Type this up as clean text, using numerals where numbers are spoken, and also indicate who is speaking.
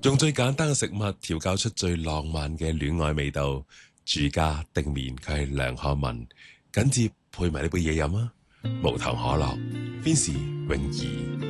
Speaker 1: 用最簡單嘅食物調教出最浪漫嘅戀愛味道，住家定眠佢係梁漢文，緊接配埋呢杯嘢飲啊，無糖可樂，Vincy 泳兒。